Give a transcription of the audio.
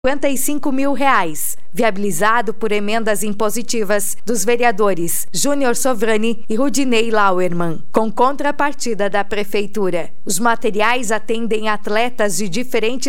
R$ 55 mil, viabilizado por emendas impositivas dos vereadores Júnior Sovrani e Rudinei Lauermann, com contrapartida da Prefeitura. Os materiais atendem atletas de diferentes